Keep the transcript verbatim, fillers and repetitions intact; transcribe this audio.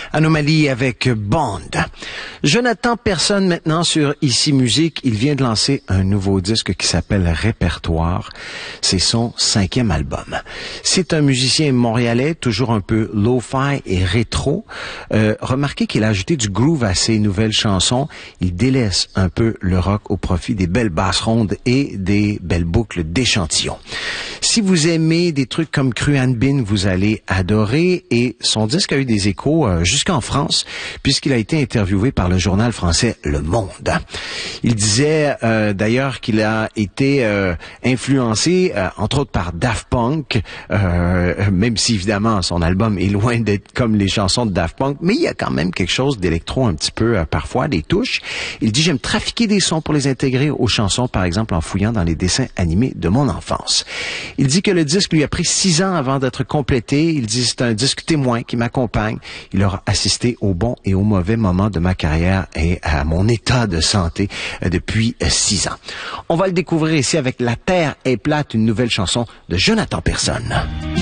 Anomalie avec Bond. Jonathan Persson maintenant sur Ici Musique. Il vient de lancer un nouveau disque qui s'appelle Répertoire. C'est son cinquième album. C'est un musicien montréalais, toujours un peu lo-fi et rétro. Euh, remarquez qu'il a ajouté du groove à ses nouvelles chansons. Il délaisse un peu le rock au profit des belles basses rondes et des belles boucles d'échantillons. Si vous aimez des trucs comme Cru Han Bin, vous allez adorer. Et son disque a eu des échos euh, jusqu'en France, puisqu'il a été interviewé par le journal français Le Monde. Il disait euh, d'ailleurs qu'il a été euh, influencé, euh, entre autres par Daft Punk, euh, même si évidemment son album est loin d'être comme les chansons de Daft Punk, mais il y a quand même quelque chose d'électro un petit peu, euh, parfois, des touches. Il dit « J'aime trafiquer des sons pour les intégrer aux chansons, par exemple en fouillant dans les dessins animés de mon enfance. » Il dit que le disque lui a pris six ans avant d'être complété. Il dit « C'est un disque témoin qui m'accompagne. Il aura assisté aux bons et aux mauvais moments de ma carrière et à mon état de santé depuis six ans. » On va le découvrir ici avec La Terre est plate, une nouvelle chanson de Jonathan Persson.